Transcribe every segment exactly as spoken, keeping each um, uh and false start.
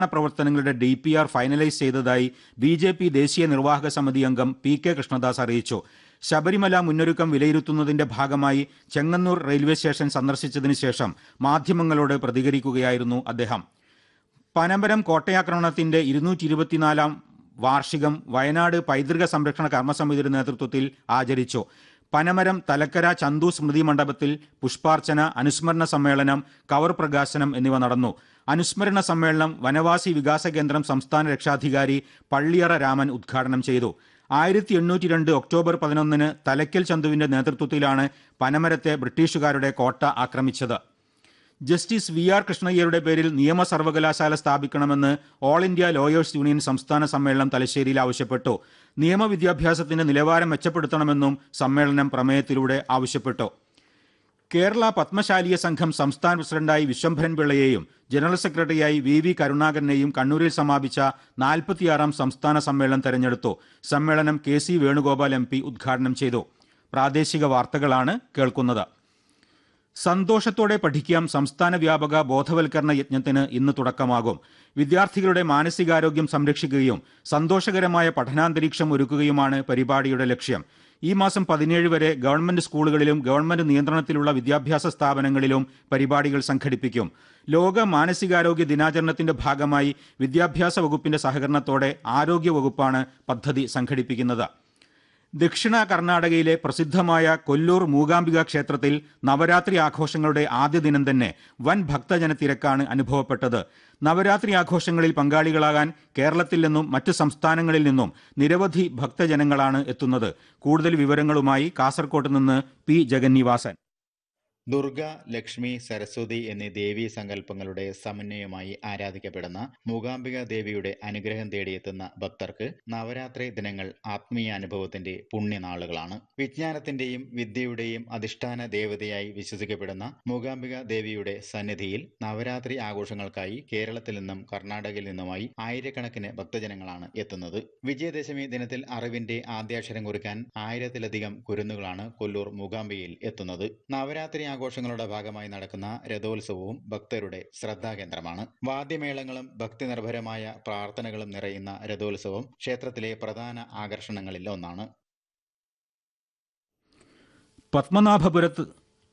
പ്രവർത്തനങ്ങളുടെ D P R finalise ചെയ്തതായി B J P ദേശീയ നിർവാഹക സമിതി അംഗം പി കെ കൃഷ്ണദാസ് അറിയിച്ചു. ശബരിമല മുന്നൊരുക്കം വിലയിരുത്തുന്നതിന്റെ ഭാഗമായി ചെങ്ങന്നൂർ റെയിൽവേ സ്റ്റേഷൻ സന്ദർശിച്ചതിന് ശേഷം മാധ്യമങ്ങളോട് പ്രതികരിക്കുകയായിരുന്നു അദ്ദേഹം. പനമരം കോട്ടയാക്രമണത്തിന്റെ ഇരുന്നൂറ്റി ഇരുപത്തിനാലാം വാർഷികം വയനാട് പൈതൃക സംരക്ഷണ കർമ്മസമിതിയുടെ നേതൃത്വത്തിൽ ആചരിച്ചു. പനമരം തലക്കര ചന്തു സ്മൃതി മണ്ഡപത്തിൽ പുഷ്പാർച്ചന, അനുസ്മരണ സമ്മേളനം, കവർ പ്രകാശനം എന്നിവ നടന്നു. അനുസ്മരണ സമ്മേളനം വനവാസി വികാസ കേന്ദ്രം സംസ്ഥാന രക്ഷാധികാരി പള്ളിയറ രാമൻ ഉദ്ഘാടനം ചെയ്തു. ആയിരത്തി എണ്ണൂറ്റി രണ്ട് ഒക്ടോബർ പതിനൊന്നിന് തലയ്ക്കൽ ചന്തുവിന്റെ നേതൃത്വത്തിലാണ് പനമരത്തെ ബ്രിട്ടീഷുകാരുടെ കോട്ട ആക്രമിച്ചത്. ജസ്റ്റിസ് വി ആർ കൃഷ്ണയ്യരുടെ പേരിൽ നിയമ സർവകലാശാല സ്ഥാപിക്കണമെന്ന് ഓൾ ഇന്ത്യ ലോയേഴ്സ് യൂണിയൻ സംസ്ഥാന സമ്മേളനം തലശ്ശേരിയിൽ ആവശ്യപ്പെട്ടു. നിയമവിദ്യാഭ്യാസത്തിന്റെ നിലവാരം മെച്ചപ്പെടുത്തണമെന്നും സമ്മേളനം പ്രമേയത്തിലൂടെ ആവശ്യപ്പെട്ടു. കേരള പത്മശാലീയ സംഘം സംസ്ഥാന പ്രസിഡന്റായി വിശ്വംഭരൻ പിള്ളയെയും ജനറൽ സെക്രട്ടറിയായി വി വി കരുണാകരനെയും കണ്ണൂരിൽ സമാപിച്ച നാൽപ്പത്തിയാറാം സംസ്ഥാന സമ്മേളനം തെരഞ്ഞെടുത്തു. സമ്മേളനം K C Venugopal M P ഉദ്ഘാടനം ചെയ്തു. പ്രാദേശിക വാർത്തകളാണ് കേൾക്കുന്നത്. സന്തോഷത്തോടെ പഠിക്കാം സംസ്ഥാന വ്യാപക ബോധവൽക്കരണ യജ്ഞത്തിന് ഇന്ന് തുടക്കമാകും. വിദ്യാർത്ഥികളുടെ മാനസികാരോഗ്യം സംരക്ഷിക്കുകയും സന്തോഷകരമായ പഠനാന്തരീക്ഷം ഒരുക്കുകയുമാണ് പരിപാടിയുടെ ലക്ഷ്യം. ഈ മാസം പതിനേഴ് വരെ ഗവൺമെന്റ് സ്കൂളുകളിലും ഗവൺമെന്റ് നിയന്ത്രണത്തിലുള്ള വിദ്യാഭ്യാസ സ്ഥാപനങ്ങളിലും പരിപാടികൾ സംഘടിപ്പിക്കും. ലോക മാനസികാരോഗ്യ ദിനാചരണത്തിന്റെ ഭാഗമായി വിദ്യാഭ്യാസ വകുപ്പിന്റെ സഹകരണത്തോടെ ആരോഗ്യ വകുപ്പാണ് പദ്ധതി സംഘടിപ്പിക്കുന്നത്. ദക്ഷിണ കർണാടകയിലെ പ്രസിദ്ധമായ കൊല്ലൂർ മൂകാംബിക ക്ഷേത്രത്തിൽ നവരാത്രി ആഘോഷങ്ങളുടെ ആദ്യ ദിനം തന്നെ വൻ ഭക്തജന തിരക്കാണ് അനുഭവപ്പെട്ടത്. നവരാത്രി ആഘോഷങ്ങളിൽ പങ്കാളികളാകാൻ കേരളത്തിൽ നിന്നും മറ്റ് സംസ്ഥാനങ്ങളിൽ നിന്നും നിരവധി ഭക്തജനങ്ങളാണ് എത്തുന്നത്. കൂടുതൽ വിവരങ്ങളുമായി കാസർകോട്ട് നിന്ന് പി ജഗന്നിവാസൻ. ദുർഗ, ലക്ഷ്മി, സരസ്വതി എന്നീ ദേവീ സങ്കല്പങ്ങളുടെ സമന്വയമായി ആരാധിക്കപ്പെടുന്ന മൂകാംബിക ദേവിയുടെ അനുഗ്രഹം തേടിയെത്തുന്ന ഭക്തർക്ക് നവരാത്രി ദിനങ്ങൾ ആത്മീയാനുഭവത്തിന്റെ പുണ്യനാളുകളാണ്. വിജ്ഞാനത്തിന്റെയും വിദ്യയുടെയും അധിഷ്ഠാന ദേവതയായി വിശ്വസിക്കപ്പെടുന്ന മൂകാംബിക ദേവിയുടെ സന്നിധിയിൽ നവരാത്രി ആഘോഷങ്ങൾക്കായി കേരളത്തിൽ നിന്നും കർണാടകയിൽ നിന്നുമായി ആയിരക്കണക്കിന് ഭക്തജനങ്ങളാണ് എത്തുന്നത്. വിജയദശമി ദിനത്തിൽ അറിവിന്റെ ആദ്യാക്ഷരം കുറിക്കാൻ ആയിരത്തിലധികം കുരുന്നുകളാണ് കൊല്ലൂർ മൂകാംബികയിൽ എത്തുന്നത്. നവരാത്രി ആഘോഷങ്ങളുടെ ഭാഗമായി നടക്കുന്ന രഥോത്സവവും ഭക്തരുടെ ശ്രദ്ധാകേന്ദ്രമാണ്. വാദ്യമേളങ്ങളും ഭക്തി നിർഭരമായ പ്രാർത്ഥനകളും നിറയുന്ന രഥോത്സവം ക്ഷേത്രത്തിലെ പ്രധാന ആകർഷണങ്ങളിൽ ഒന്നാണ്. പത്മനാഭപുരത്ത്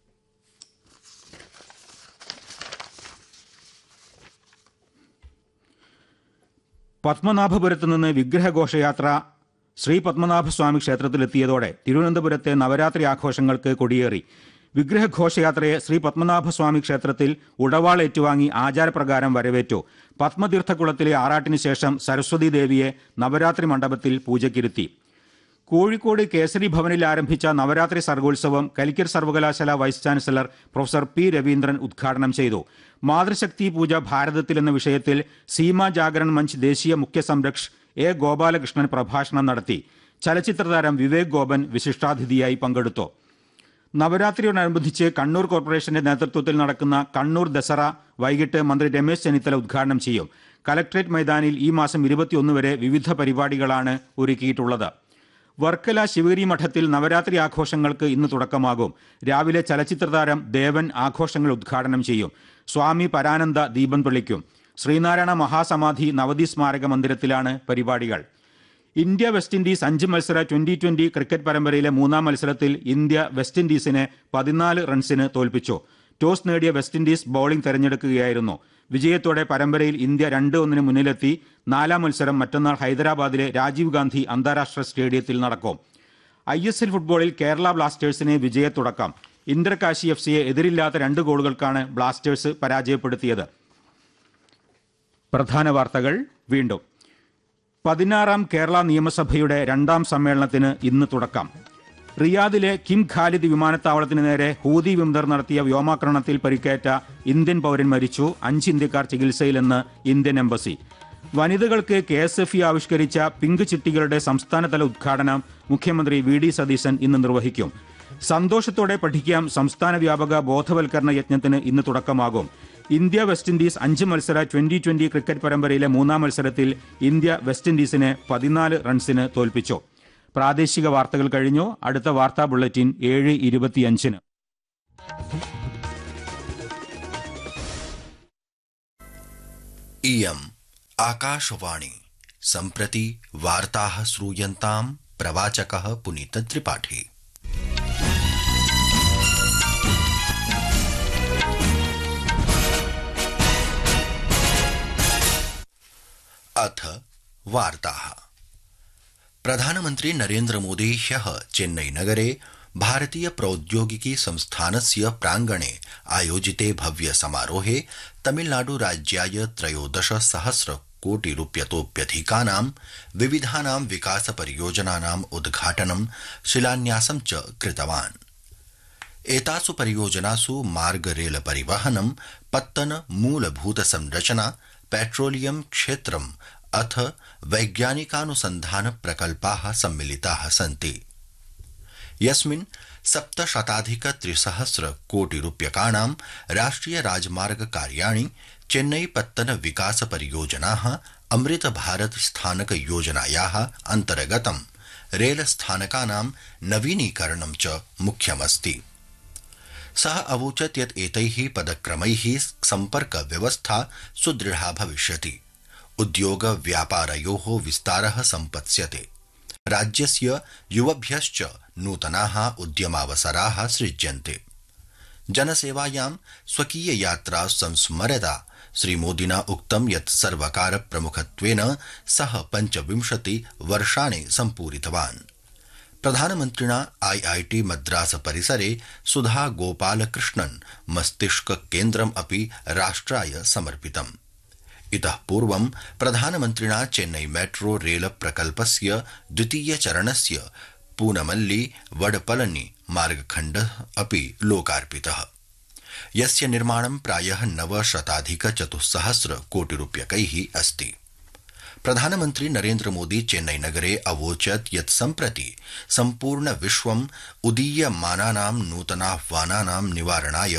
പത്മനാഭപുരത്ത് നിന്ന് വിഗ്രഹഘോഷയാത്ര ശ്രീ പത്മനാഭസ്വാമി ക്ഷേത്രത്തിലെത്തിയതോടെ തിരുവനന്തപുരത്തെ നവരാത്രി ആഘോഷങ്ങൾക്ക് കൊടിയേറി. വിഗ്രഹഘോഷയാത്രയെ ശ്രീ പത്മനാഭസ്വാമി ക്ഷേത്രത്തിൽ ഉടവാൾ ഏറ്റുവാങ്ങി ആചാരപ്രകാരം വരവേറ്റു. പത്മതീർത്ഥക്കുളത്തിലെ ആറാട്ടിന് ശേഷം സരസ്വതി ദേവിയെ നവരാത്രി മണ്ഡപത്തിൽ പൂജയ്ക്കിരുത്തി. കോഴിക്കോട് കേസരി ഭവനിൽ ആരംഭിച്ച നവരാത്രി സർഗോത്സവം കലിക്കറ്റ് സർവകലാശാല vice chancellor professor P Raveendran ഉദ്ഘാടനം ചെയ്തു. മാതൃശക്തി പൂജ ഭാരതത്തിൽ എന്ന വിഷയത്തിൽ സീമ ജാഗരൺ മഞ്ച് ദേശീയ മുഖ്യ സംരക്ഷ് എ ഗോപാലകൃഷ്ണൻ പ്രഭാഷണം നടത്തി. ചലച്ചിത്രതാരം വിവേക് ഗോപൻ വിശിഷ്ടാതിഥിയായി പങ്കെടുത്തു. നവരാത്രിയോടനുബന്ധിച്ച് കണ്ണൂർ കോർപ്പറേഷന്റെ നേതൃത്വത്തിൽ നടക്കുന്ന കണ്ണൂർ ദസറ വൈകിട്ട് മന്ത്രി രമേശ് ചെന്നിത്തല ഉദ്ഘാടനം ചെയ്യും. കലക്ട്രേറ്റ് മൈതാനിൽ ഈ മാസം ഇരുപത്തിയൊന്ന് വരെ വിവിധ പരിപാടികളാണ് ഒരുക്കിയിട്ടുള്ളത്. വർക്കല ശിവഗിരി മഠത്തിൽ നവരാത്രി ആഘോഷങ്ങൾക്ക് ഇന്ന് തുടക്കമാകും. രാവിലെ ചലച്ചിത്രതാരം ദേവൻ ആഘോഷങ്ങൾ ഉദ്ഘാടനം ചെയ്യും. സ്വാമി പരാനന്ദ ദീപം തെളിക്കും. ശ്രീനാരായണ മഹാസമാധി നവതി സ്മാരക മന്ദിരത്തിലാണ് പരിപാടികൾ. ഇന്ത്യ വെസ്റ്റ് ഇൻഡീസ് അഞ്ച് മത്സര ട്വന്റി ട്വന്റി ക്രിക്കറ്റ് പരമ്പരയിലെ മൂന്നാം മത്സരത്തിൽ ഇന്ത്യ വെസ്റ്റ് ഇൻഡീസിനെ പതിനാല് റൺസിന് തോൽപ്പിച്ചു. ടോസ് നേടിയ വെസ്റ്റ് ഇൻഡീസ് ബൌളിംഗ് തെരഞ്ഞെടുക്കുകയായിരുന്നു. വിജയത്തോടെ പരമ്പരയിൽ ഇന്ത്യ രണ്ട് ഒന്നിന് മുന്നിലെത്തി. നാലാം മത്സരം മറ്റന്നാൾ ഹൈദരാബാദിലെ രാജീവ് ഗാന്ധി അന്താരാഷ്ട്ര സ്റ്റേഡിയത്തിൽ നടക്കും. ഐ എസ് എൽ ഫുട്ബോളിൽ കേരള ബ്ലാസ്റ്റേഴ്സിന് വിജയത്തുടക്കം. ഇന്റർ കാശി എഫ് സിയെ എതിരില്ലാത്ത രണ്ട് ഗോളുകൾക്കാണ് ബ്ലാസ്റ്റേഴ്സ് പരാജയപ്പെടുത്തിയത്. പ്രധാന വാർത്തകൾ വീണ്ടും. പതിനാറാം കേരള നിയമസഭയുടെ രണ്ടാം സമ്മേളനത്തിന് ഇന്ന് തുടക്കം. റിയാദിലെ കിം ഖാലിദ് വിമാനത്താവളത്തിന് നേരെ ഹൂതി വിമതർ നടത്തിയ വ്യോമാക്രമണത്തിൽ പരിക്കേറ്റ ഇന്ത്യൻ പൗരൻ മരിച്ചു. അഞ്ച് ഇന്ത്യക്കാർ ചികിത്സയിലെന്ന് ഇന്ത്യൻ എംബസി. വനിതകൾക്ക് കെ എസ് എഫ് ഇ ആവിഷ്കരിച്ച പിങ്ക് ചിട്ടികളുടെ സംസ്ഥാനതല ഉദ്ഘാടനം മുഖ്യമന്ത്രി വി ഡി സതീശൻ ഇന്ന് നിർവഹിക്കും. സന്തോഷത്തോടെ പഠിക്കാം സംസ്ഥാന വ്യാപക ബോധവൽക്കരണ യജ്ഞത്തിന് ഇന്ന് തുടക്കമാകും. ഇന്ത്യ വെസ്റ്റ് ഇൻഡീസ് അഞ്ച് മത്സര ട്വന്റി ട്വന്റി ക്രിക്കറ്റ് പരമ്പരയിലെ മൂന്നാം മത്സരത്തിൽ ഇന്ത്യ വെസ്റ്റ് ഇൻഡീസിനെ പതിനാല് റൺസിന് തോൽപ്പിച്ചു. പ്രാദേശിക വാർത്തകൾ കഴിഞ്ഞു. അടുത്ത വാർത്താ ബുള്ളറ്റിൻ ഏഴ് ഇരുപത്തിയഞ്ചിന്. ഇയം आकाशवाणी सम्प्रति वार्ताः श्रूयन्ताम् प्रवाचकः पुनीत त्रिपाठी। अथ वार्ताः। प्रधानमन्त्री नरेन्द्र मोदी ह्यः चेन्नई नगरे भारतीय प्रौद्योगिकी संस्थानस्य प्रांगणे आयोजिते भव्य समारोहे तमिलनाडु राज्याय त्रयोदश सहस्र कोटि रूप्यतोप्यधिकानां विविधानां विकास परियोजनानाम् उद्घाटनं शिलान्यासं च कृतवान्। एतासु परियोजनासु मार्ग रेल परिवहनं, पत्तन मूलभूत संरचना, पेट्रोलियम क्षेत्रम् अथ वैज्ञानिकानुसन्धान प्रकल्पाः सम्मिलिताः सन्ति, यस्मिन् सप्तशताधिक त्रिसहस्र कोटि रूप्यकाणां राष्ट्रिय राजमार्ग कार्याणि, चेन्नई पत्तन विकास परियोजनाः, अमृत भारत स्थानक योजनायाः अन्तर्गतं रेल स्थानकानां नवीनीकरणं च मुख्यमस्ति। सः अवोचत् यत् एतैः पदक्रमैः सम्पर्क व्यवस्था सुदृढा भविष्यति, उद्योग व्यापारयोः विस्तारः सम्पत्स्यते, राज्यस्य युवभ्यश्च नूतनाः उद्यमावसराः सृज्यन्ते। जनसेवायां स्वकीय यात्रा संस्मरता श्रीमोदिना उक्तं यत् सर्वकार प्रमुखत्वेन सः पञ्चविंशति वर्षाणि सम्पूरितवान्। प्रधानमन्त्रिणा आईआईटी मद्रास परिसरे सुधा गोपालकृष्णन् मस्तिष्क केन्द्रम् अपि राष्ट्राय समर्पितम्। इतः पूर्वं प्रधानमन्त्रिणा चेन्नई मेट्रो रेल प्रकल्पस्य द्वितीय चरणस्य पूनमल्ली वडपलनी मार्गखण्डः अपि लोकार्पितः, यस्य निर्माणं प्रायः नवशताधिक चतुस्सहस्र कोटि रूप्यकैः अस्ति। प्रधानमन्त्री नरेन्द्र मोदी चेन्नई नगरे अवोचत् यत् सम्प्रति सम्पूर्ण विश्वम् उदीयमानानां नूतनाह्वानानां निवारणाय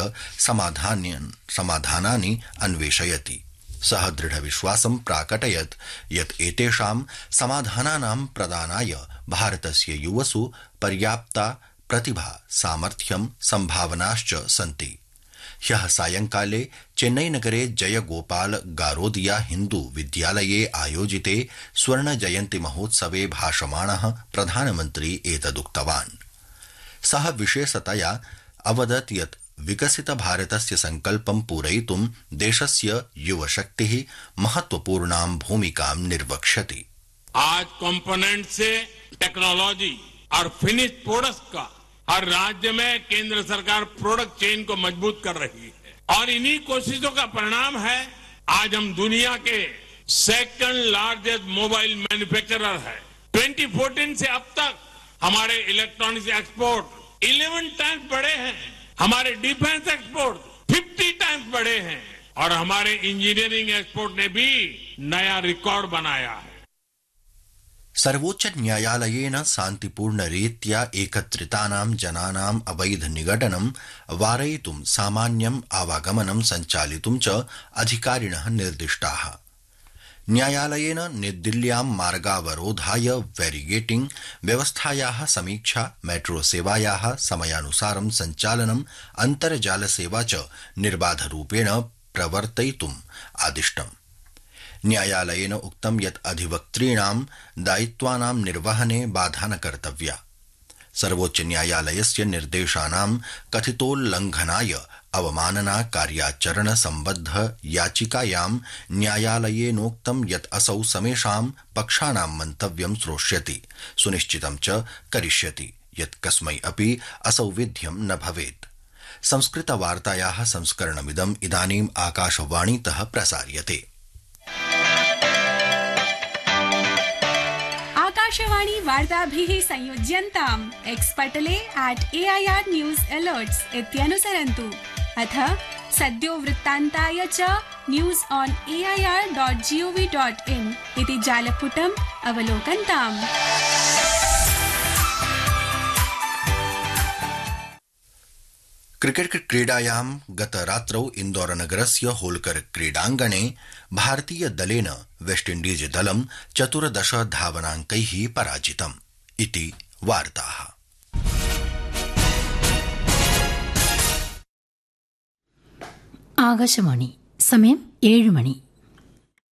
समाधानानि अन्वेषयति। सः दृढविश्वासं प्राकटयत् यत् एतेषां समाधानानां प्रदानाय भारतस्य युवसु पर्याप्ता प्रतिभा, सामर्थ्यं, सम्भावनाश्च सन्ति। ह्यः सायंकाले चेन्नई नगरे जयगोपाल गारोदिया हिन्दू विद्यालये आयोजिते स्वर्ण जयन्ती महोत्सवे भाषमाणः प्रधानमन्त्री एतदुक्तवान्। सः विशेषतया अवदत् यत् विकसित भारतस्य संकल्पं पूरयितुं देशस्य युवशक्तिः महत्वपूर्णां भूमिकां निर्वक्ष्यति। आज कंपोनेंट से टेक्नोलॉजी और फिनिश प्रोडक्ट्स का हर राज्य में केंद्र सरकार प्रोडक्ट चेन को मजबूत कर रही है और इन्हीं कोशिशों का परिणाम है आज हम दुनिया के सेकंड लार्जेस्ट मोबाइल मैन्युफैक्चरर है। ट्वेंटी फोर्टीन से अब तक हमारे इलेक्ट्रॉनिक्स एक्सपोर्ट इलेवन टाइम्स बढ़े हैं, हमारे डिफेंस एक्सपोर्ट फिफ्टी टाइम्स बढ़े हैं और हमारे इंजीनियरिंग एक्सपोर्ट ने भी नया रिकॉर्ड बनाया है। सर्वोच्च न्यायालयेन शान्तिपूर्ण रीत्या एकत्रितानां जनानाम् अवैध निगडनं वारयितुं सामान्यम् आवागमनं सञ्चालितुं च अधिकारिणः निर्दिष्टाः। न्यायालयेन नवदिल्ल्यां मार्गावरोधाय बैरिगेटिंग व्यवस्थायाः समीक्षा, मेट्रो सेवायाः समयानुसारं सञ्चालनं, अन्तर्जाल सेवा च निर्बाधरूपेण प्रवर्तयितुम् आदिष्टम्। न्यायालयेन उक्तं यत् अधिवक्तॄणां दायित्वानां निर्वहने बाधा न कर्तव्या। सर्वोच्च न्यायालयस्य निर्देशानां कथितोल्लंघनाय अवमानना कार्याचरण सम्बद्ध याचिकायां न्यायालयेनोक्तं यत् असौ समेषां पक्षानां मन्तव्यं श्रोष्यति, सुनिश्चितं च करिष्यति यत् कस्मै अपि असौविध्यं न भवेत्। संस्कृतवार्तायाः संस्करणमिदम् इदानीम् आकाशवाणीतः प्रसार्यते। Akashvani वार्ताभिः संयोज्यन्ताम् X Patle at A I are news अलर्ट्स् इत्यनुसरन्तु। अथ सद्यो वृत्तान्ताय च news on A I are dot जि ओ वि डाट् इन् इति जालपुटम् अवलोकन्ताम्। क्रिकेट क्रीडायां गतरात्रौ इन्दौरनगरस्य होल्कर क्रीडाङ्गणे भारतीय दलेन वेस्टइण्डीज दलं चतुर्दश धावनाङ्कैः पराजितम् इति वार्ताः। ആകാശവാണി സമയം ഏഴ് മണി.